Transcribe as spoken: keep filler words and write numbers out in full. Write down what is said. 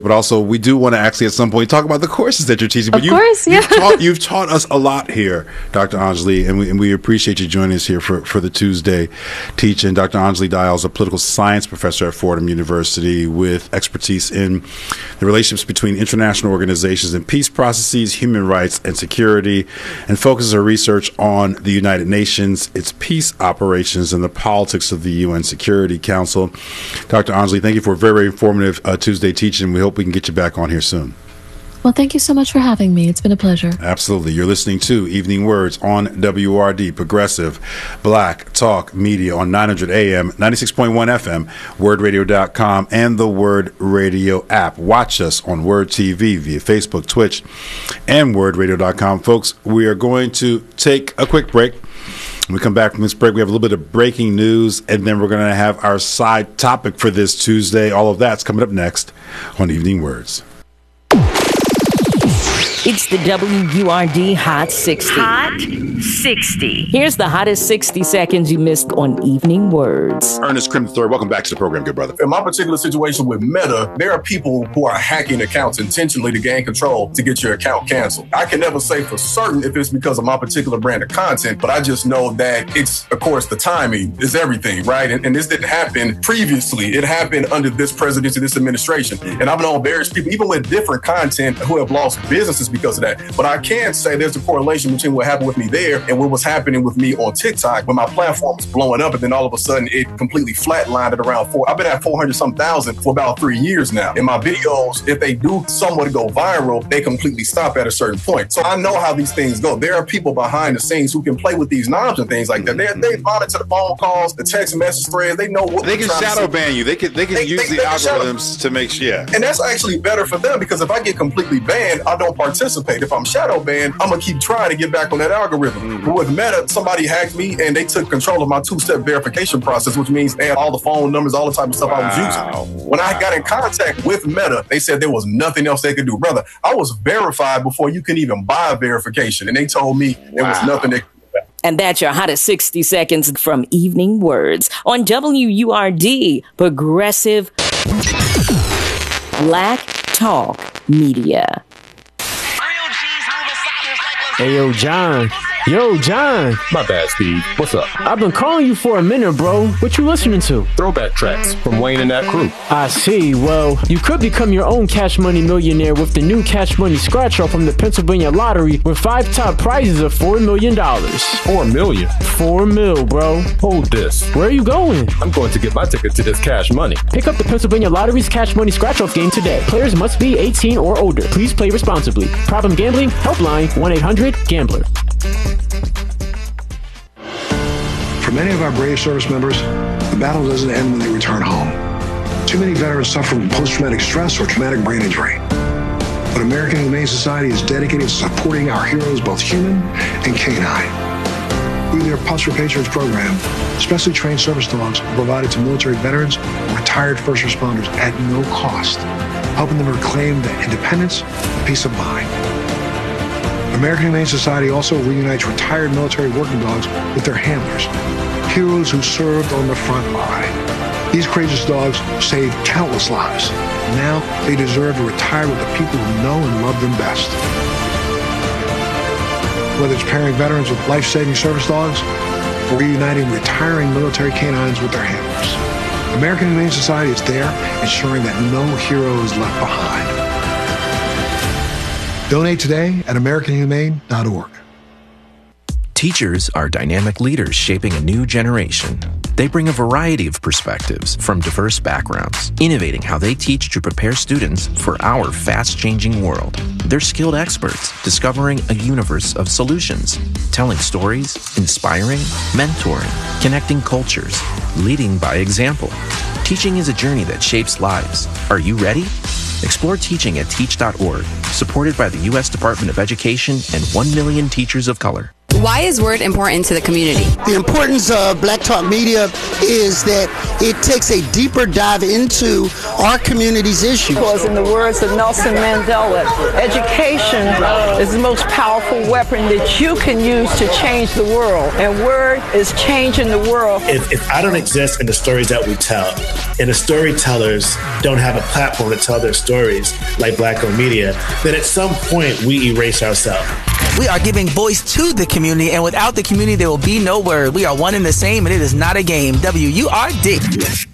But also, we do want to actually at some point talk about the courses that you're teaching. But of you, course, yeah. You've taught, you've taught us a lot here, Doctor Anjali, and we, and we appreciate you joining us here for, for the Tuesday teaching. Doctor Anjali Dayal is a political science professor at Fordham University with expertise in the relationships between international organizations and peace processes, human rights, and security, and focuses her research on the United Nations, its peace operations, and the politics of the U N Security Council. Doctor Anjali, thank you for a very, very informative uh, Tuesday teaching. We hope we can get you back on here soon. Well, thank you so much for having me. It's been a pleasure. Absolutely. You're listening to Evening Words on W R D, Progressive Black Talk Media on nine hundred A M, ninety-six point one F M, word radio dot com, and the Word Radio app. Watch us on Word T V via Facebook, Twitch, and word radio dot com. Folks, we are going to take a quick break. When we come back from this break, we have a little bit of breaking news, and then we're going to have our side topic for this Tuesday. All of that's coming up next on Evening Words. It's the W U R D Hot sixty. Hot sixty. Here's the hottest sixty seconds you missed on Evening Words. Ernest Krim the third, welcome back to the program, good brother. In my particular situation with Meta, there are people who are hacking accounts intentionally to gain control to get your account canceled. I can never say for certain if it's because of my particular brand of content, but I just know that it's, of course, the timing is everything, right? And, and this didn't happen previously. It happened under this presidency, this administration. And I've known various people, even with different content, who have lost businesses because of that. But I can say there's a correlation between what happened with me there and what was happening with me on TikTok when my platform was blowing up, and then all of a sudden it completely flatlined at around four. I've been at four hundred some thousand for about three years now. And my videos, if they do somewhat go viral, they completely stop at a certain point. So I know how these things go. There are people behind the scenes who can play with these knobs and things like that. They they monitor the phone calls, the text message threads. They know what they can shadow ban you. They can they can they, use they, the they algorithms to make sure. Yeah. And that's actually better for them, because if I get completely banned, I don't participate. If I'm shadow banned, I'm gonna keep trying to get back on that algorithm. Mm-hmm. But with Meta, somebody hacked me and they took control of my two-step verification process, which means they had all the phone numbers, all the type of stuff wow. I was using. When wow. I got in contact with Meta, they said there was nothing else they could do. Brother, I was verified before you can even buy verification, and they told me there wow. was nothing they could do. And that's your hottest sixty seconds from Evening Words on W U R D, Progressive Black Talk Media. Hey, yo, John. Yo, John. My bad, Steve. What's up? I've been calling you for a minute, bro. What you listening to? Throwback tracks from Wayne and that crew. I see. Well, you could become your own Cash Money millionaire with the new Cash Money Scratch Off from the Pennsylvania Lottery with five top prizes of four million dollars. Four million? Four mil, bro. Hold this. Where are you going? I'm going to get my ticket to this Cash Money. Pick up the Pennsylvania Lottery's Cash Money Scratch Off game today. Players must be eighteen or older. Please play responsibly. Problem gambling? Helpline one eight hundred gambler. For many of our brave service members, the battle doesn't end when they return home. Too many veterans suffer from post-traumatic stress or traumatic brain injury. But American Humane Society is dedicated to supporting our heroes, both human and canine. Through their Pups for Patriots program, specially trained service dogs are provided to military veterans and retired first responders at no cost, helping them reclaim their independence and peace of mind. American Humane Society also reunites retired military working dogs with their handlers, heroes who served on the front line. These courageous dogs saved countless lives. Now they deserve to retire with the people who know and love them best. Whether it's pairing veterans with life-saving service dogs or reuniting retiring military canines with their handlers, American Humane Society is there ensuring that no hero is left behind. Donate today at american humane dot org. Teachers are dynamic leaders shaping a new generation. They bring a variety of perspectives from diverse backgrounds, innovating how they teach to prepare students for our fast-changing world. They're skilled experts, discovering a universe of solutions, telling stories, inspiring, mentoring, connecting cultures, leading by example. Teaching is a journey that shapes lives. Are you ready? Explore teaching at teach dot org, supported by the U S Department of Education and one million teachers of color. Why is Word important to the community? The importance of Black Talk Media is that it takes a deeper dive into our community's issues. Because in the words of Nelson Mandela, education is the most powerful weapon that you can use to change the world. And Word is changing the world. If, if I don't exist in the stories that we tell, and the storytellers don't have a platform to tell their stories like Black-owned media, then at some point we erase ourselves. We are giving voice to the community, and without the community, there will be no Word. We are one and the same, and it is not a game. W U R D.